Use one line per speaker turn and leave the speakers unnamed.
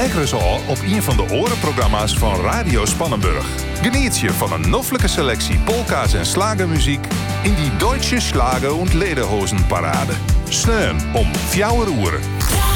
Ekkeres al op een van de orenprogramma's van Radio Spannenburg. Geniet je van een noffelijke selectie polka's en slagermuziek in die Deutsche Schlager- und Lederhosenparade. Sneum om 4 uur.